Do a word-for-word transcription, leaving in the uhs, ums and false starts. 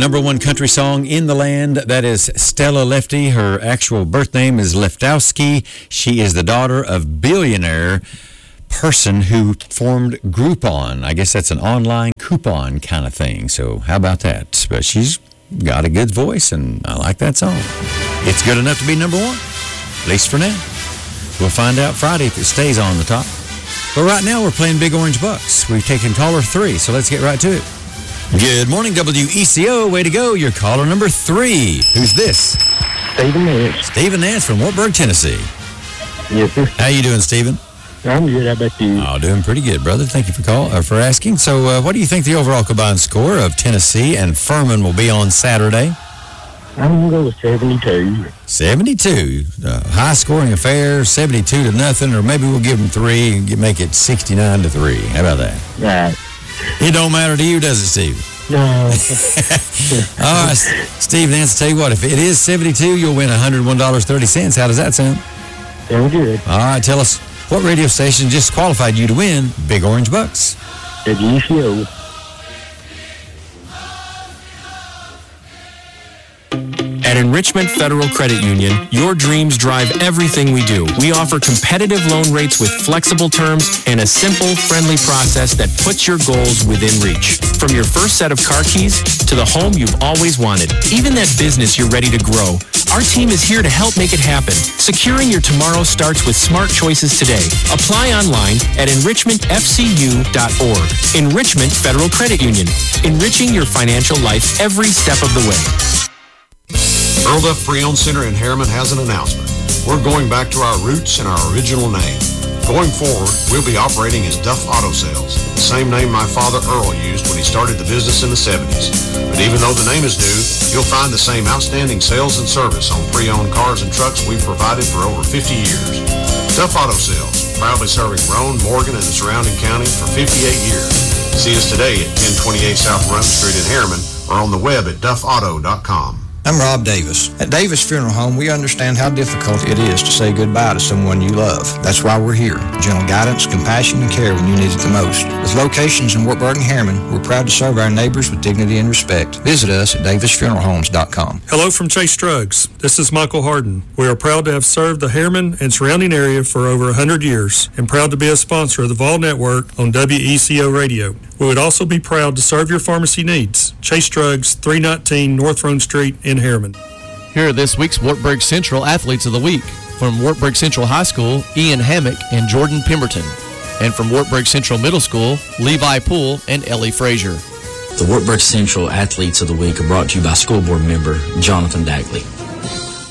number one country song in the land. That is Stella Lefty. Her actual birth name is Leftowski. She is the daughter of billionaire person who formed Groupon. I guess that's an online coupon kind of thing. So how about that? But she's got a good voice, and I like that song. It's good enough to be number one, at least for now. We'll find out Friday if it stays on the top. But right now, we're playing Big Orange Bucks. We've taken caller three, so let's get right to it. Good morning, W E C O. Way to go. You're caller number three. Who's this? Stephen Nance. Stephen Nance from Wartburg, Tennessee. Yes, sir. How you doing, Stephen? I'm good. How about you? Oh, doing pretty good, brother. Thank you for call uh, for asking. So, uh, what do you think the overall combined score of Tennessee and Furman will be on Saturday? I'm going to go with seventy-two. seventy-two. Uh, high-scoring affair, seventy-two to nothing, or maybe we'll give them three and get, make it sixty-nine to three. How about that? Right. It don't matter to you, does it, Steve? No. All right, Steve, Nance, tell you what, if it is seventy-two, you'll win one hundred one dollars and thirty cents. How does that sound? Sounds good. All right, tell us, what radio station just qualified you to win Big Orange Bucks? W E C O. At Enrichment Federal Credit Union, your dreams drive everything we do. We offer competitive loan rates with flexible terms and a simple, friendly process that puts your goals within reach. From your first set of car keys to the home you've always wanted, even that business you're ready to grow, our team is here to help make it happen. Securing your tomorrow starts with smart choices today. Apply online at enrichment f c u dot org. Enrichment Federal Credit Union. Enriching your financial life every step of the way. Earl Duff Pre-Owned Center in Harriman has an announcement. We're going back to our roots and our original name. Going forward, we'll be operating as Duff Auto Sales, the same name my father Earl used when he started the business in the seventies. But even though the name is new, you'll find the same outstanding sales and service on pre-owned cars and trucks we've provided for over fifty years. Duff Auto Sales, proudly serving Roane, Morgan, and the surrounding counties for fifty-eight years. See us today at ten twenty-eight South Run Street in Harriman or on the web at duff auto dot com. I'm Rob Davis. At Davis Funeral Home, we understand how difficult it is to say goodbye to someone you love. That's why we're here. Gentle guidance, compassion, and care when you need it the most. With locations in Wartburg and Harriman, we're proud to serve our neighbors with dignity and respect. Visit us at davis funeral homes dot com. Hello from Chase Drugs. This is Michael Harden. We are proud to have served the Harriman and surrounding area for over one hundred years and proud to be a sponsor of the Vol Network on W E C O Radio. We would also be proud to serve your pharmacy needs. Chase Drugs, three nineteen North Roan Street in Harriman. Here are this week's Wartburg Central Athletes of the Week. From Wartburg Central High School, Ian Hammock and Jordan Pemberton. And from Wartburg Central Middle School, Levi Poole and Ellie Frazier. The Wartburg Central Athletes of the Week are brought to you by School Board member Jonathan Dagley.